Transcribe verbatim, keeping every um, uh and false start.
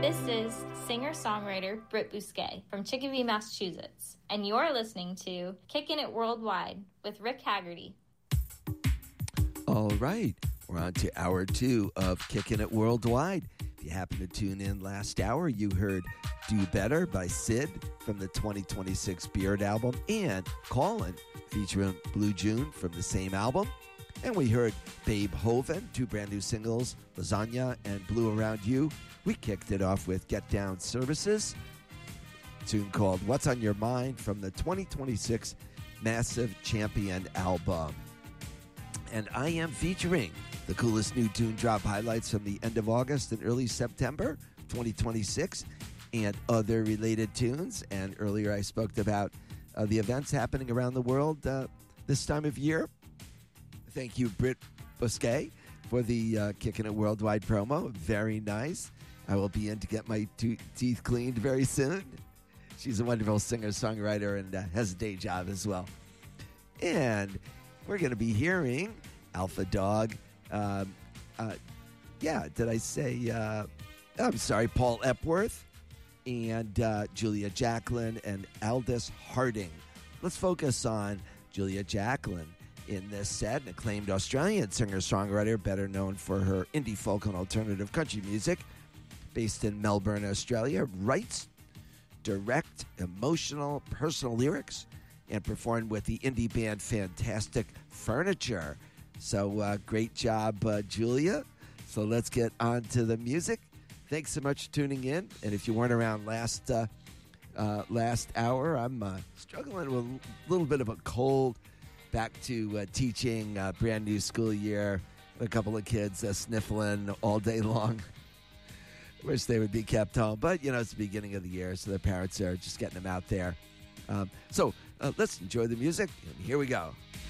This is singer-songwriter Britt Bousquet from Chicopee, Massachusetts, and you're listening to Kicking It Worldwide with Rick Haggerty. All right, we're on to hour two of Kicking It Worldwide. If you happen to tune in last hour, you heard Do Better by Sid from the twenty twenty-six Beard album and Callin' featuring Blue June from the same album. And we heard Babe Hoven, two brand new singles, Lasagna and Blue Around You. We kicked it off with Get Down Services, a tune called What's on Your Mind from the twenty twenty-six Massive Champion album. And I am featuring the coolest new tune drop highlights from the end of August and early September twenty twenty-six and other related tunes. And earlier I spoke about uh, the events happening around the world uh, this time of year. Thank you, Britt Bousquet, for the uh, Kicking It Worldwide promo. Very nice. I will be in to get my to- teeth cleaned very soon. She's a wonderful singer-songwriter and uh, has a day job as well. And we're going to be hearing Alpha Dog. Um, uh, yeah, did I say? Uh, I'm sorry, Paul Epworth and uh, Julia Jacklin and Aldous Harding. Let's focus on Julia Jacklin in this set, an acclaimed Australian singer-songwriter, better known for her indie folk and alternative country music, based in Melbourne, Australia, writes, direct, emotional, personal lyrics, and performed with the indie band Fantastic Furniture. So uh, great job, uh, Julia. So let's get on to the music. Thanks so much for tuning in. And if you weren't around last uh, uh, last hour, I'm uh, struggling with a little bit of a cold. Back to uh, teaching, uh, brand new school year. A couple of kids uh, sniffling all day long. Wish they would be kept home. But, you know, it's the beginning of the year, so their parents are just getting them out there. Um, so uh, let's enjoy the music, and here we go.